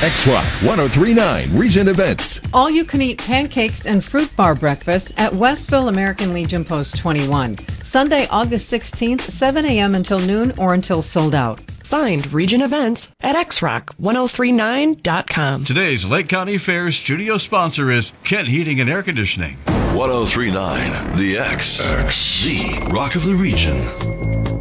X-Rock 1039 Regent Events. All-you-can-eat pancakes and fruit bar breakfast at Westville American Legion Post 21. Sunday, August 16th, 7 a.m. until noon or until sold out. Find Regent Events at xrock1039.com. Today's Lake County Fair studio sponsor is Kent Heating and Air Conditioning. 1039 The X, the Rock of the Region.